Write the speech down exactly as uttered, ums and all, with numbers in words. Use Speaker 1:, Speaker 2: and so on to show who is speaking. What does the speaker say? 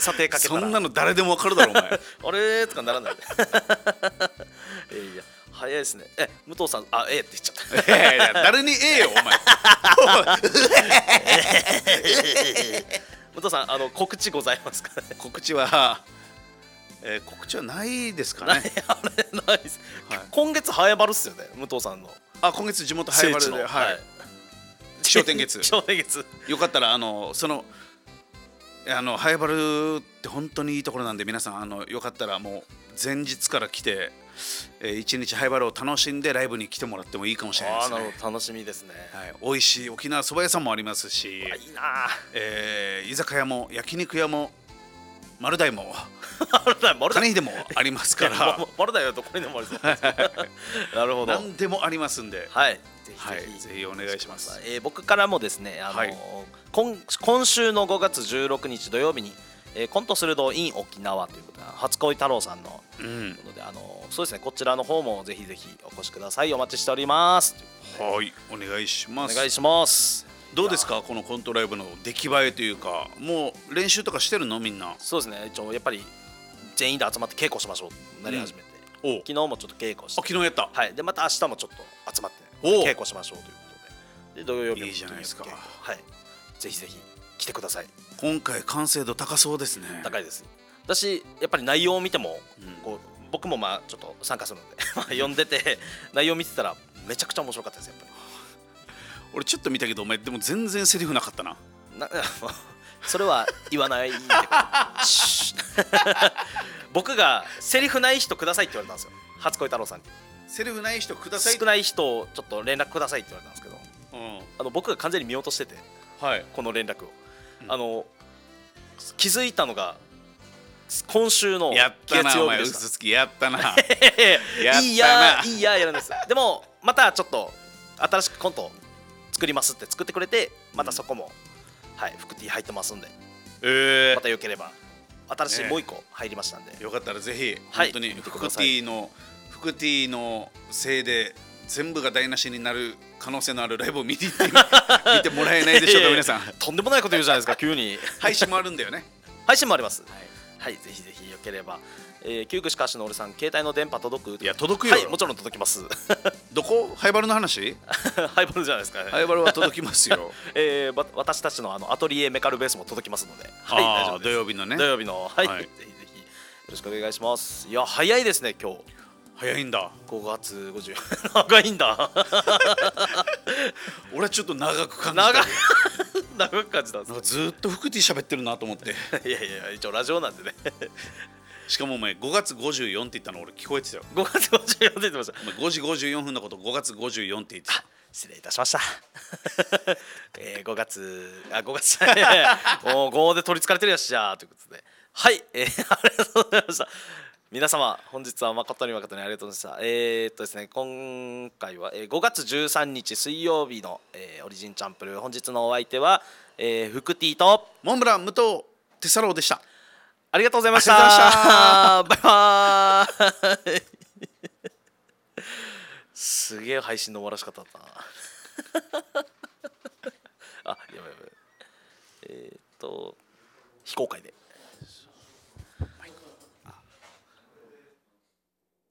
Speaker 1: 査定かけたら
Speaker 2: そんなの誰でもわかるだろお前
Speaker 1: あれーとかならないでえいや早いですね。え武藤さんあええって言っちゃった
Speaker 2: いやいや誰にええよお前
Speaker 1: 武藤さんあの告知ございますかね。
Speaker 2: 告知は、えー、告知はないですかね
Speaker 1: あれないです、はい、今月早原っすよね武藤さんの。
Speaker 2: あ今月地元早原で、はい、気象点月
Speaker 1: 気象点月
Speaker 2: よかったらあのそのあの早原って本当にいいところなんで皆さんあのよかったらもう前日から来て、えー、一日早原を楽しんでライブに来てもらってもいいかもしれないですね。
Speaker 1: あなるほど楽しみですね、
Speaker 2: はい、美味しい沖縄そば屋さんもありますし
Speaker 1: いいな、
Speaker 2: えー、居酒屋も焼肉屋も丸大も
Speaker 1: 丸
Speaker 2: 金秀もありますから
Speaker 1: 丸大はどこにでもありそうですなるほど
Speaker 2: 何でもありますんで、
Speaker 1: はいぜひぜひ、
Speaker 2: はい、ぜひお願いします。
Speaker 1: えー、僕からもですねあの、はい、今, 今週のごがつじゅうろくにち土曜日に、えー、コント鋭 in 沖縄ということで初恋太郎さんのことで、うん、あのそうですねこちらの方もぜひぜひお越しください。お待ちしております。
Speaker 2: はいお願いします。
Speaker 1: お願いします。
Speaker 2: どうですかこのコントライブの出来栄えというかもう練習とかしてるのみんな。
Speaker 1: そうですね一応やっぱり全員で集まって稽古しましょうなり始めて、うん、昨日もちょっと稽古して
Speaker 2: あ昨日やった、
Speaker 1: はい、でまた明日もちょっと集まって稽古しましょうということでで土曜日も
Speaker 2: いいじゃないですか。
Speaker 1: はいぜひぜひ来てください。
Speaker 2: 今回完成度高そうですね。
Speaker 1: 高いです。私やっぱり内容を見ても、うん、こう僕もまあちょっと参加するので読んでて内容見てたらめちゃくちゃ面白かったですやっぱり。
Speaker 2: 俺ちょっと見たけどお前でも全然セリフなかったな。
Speaker 1: なそれは言わないで僕がセリフない人くださいって言われたんですよ初恋太郎さんに。
Speaker 2: セリフない人ください
Speaker 1: 少ない人をちょっと連絡くださいって言われたんですけど、うん、あの僕が完全に見落としてて、はい、この連絡を、うん、あの気づいたのが今週の月曜日でした。やったなお前
Speaker 2: 嘘つきやったな
Speaker 1: やったないいやいいややるんです。でもまたちょっと新しくコント作りますって作ってくれてまたそこも、うん、はいフクティ入ってますんで、えー、またよければ新しいもう一個入りましたんで、
Speaker 2: ね、よかったらぜひ本当にフクティのフクティのせいで全部が台無しになる可能性のあるライブを見て見てもらえないでしょうか皆さん
Speaker 1: とんでもないこと言うじゃないですか急に
Speaker 2: 配信もあるんだよね
Speaker 1: 配信もあります、はい、はい、ぜひぜひよければ、えー、旧串歌手の俺さん携帯の電波届く。
Speaker 2: いや届くよ、
Speaker 1: はいもちろん届きます
Speaker 2: どこハイバルの話
Speaker 1: ハイバルじゃないですか、ね、
Speaker 2: ハイバルは届きますよ、
Speaker 1: えー、私たちのあのアトリエメカルベースも届きますので、
Speaker 2: はい、大丈夫です。土曜日のね
Speaker 1: 土曜日の、はい、はい、ぜひぜひよろしくお願いします。いや早いですね今日。
Speaker 2: 早いんだ
Speaker 1: ごがつごじゅう長いんだ
Speaker 2: 俺はちょっと長く感じた。
Speaker 1: 長く感じたんです。
Speaker 2: ずっとフクティ喋ってるなと思って
Speaker 1: いやいや一応ラジオなんでね
Speaker 2: しかもお前ごがつごじゅうよんって言ったの俺聞こえてたよ。
Speaker 1: ごがつごじゅうよんって言ってました。
Speaker 2: お前ごじごじゅうよんふんのことごがつごじゅうよんって言ってた。
Speaker 1: 失礼いたしましたえー、ごがつあごがつもうごで取りつかれてるやしじゃあということではい、えー、ありがとうございました。皆様本日は誠に誠にありがとうございました。えー、っとですね今回はごがつじゅうさんにち水曜日の、えー、オリジンチャンプルー本日のお相手は、えー、フクティと
Speaker 2: モンブラン武藤テサロウでした。
Speaker 1: ありがとうございました。バイバーイすげえ配信の終わらし方だったなあやばいやばいえー、っと非公開で